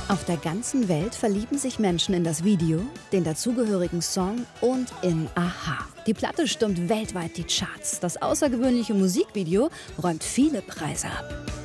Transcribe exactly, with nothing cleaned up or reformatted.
Auf der ganzen Welt verlieben sich Menschen in das Video, den dazugehörigen Song und in a-ha. Die Platte stürmt weltweit die Charts. Das außergewöhnliche Musikvideo räumt viele Preise ab.